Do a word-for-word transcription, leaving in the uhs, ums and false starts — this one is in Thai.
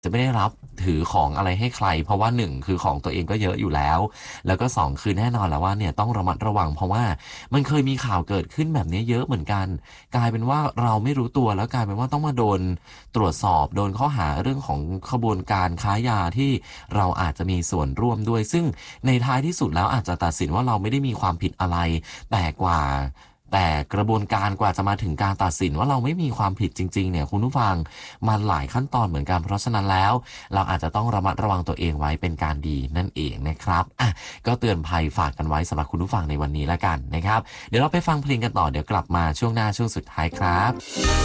จะไม่ได้รับถือของอะไรให้ใครเพราะว่าหนึ่งคือของตัวเองก็เยอะอยู่แล้วแล้วก็สองคือแน่นอนแล้วว่าเนี่ยต้องระมัดระวังเพราะว่ามันเคยมีข่าวเกิดขึ้นแบบนี้เยอะเหมือนกันกลายเป็นว่าเราไม่รู้ตัวแล้วกลายเป็นว่าต้องมาโดนตรวจสอบโดนข้อหาเรื่องของขบวนการค้ายาที่เราอาจจะมีส่วนร่วมด้วยซึ่งในท้ายที่สุดแล้วอาจจะตัดสินว่าเราไม่ได้มีความผิดอะไรแต่กว่าแต่กระบวนการกว่าจะมาถึงการตัดสินว่าเราไม่มีความผิดจริงๆเนี่ยคุณผู้ฟังมันหลายขั้นตอนเหมือนกันเพราะฉะนั้นแล้วเราอาจจะต้องระมัดระวังตัวเองไว้เป็นการดีนั่นเองนะครับอ่ะก็เตือนภัยฝากกันไว้สำหรับคุณผู้ฟังในวันนี้แล้วกันนะครับเดี๋ยวเราไปฟังเพลงกันต่อเดี๋ยวกลับมาช่วงหน้าช่วงสุดท้ายครับ